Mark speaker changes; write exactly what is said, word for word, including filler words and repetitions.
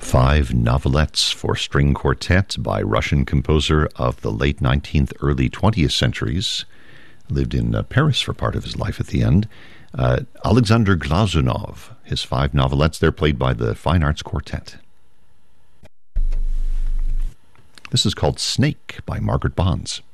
Speaker 1: Five novelettes for string quartet by Russian composer of the late nineteenth, early twentieth centuries. Lived in uh, Paris for part of his life at the end. Uh, Alexander Glazunov. His five novelettes, they're played by the Fine Arts Quartet. This is called Snake by Margaret Bonds.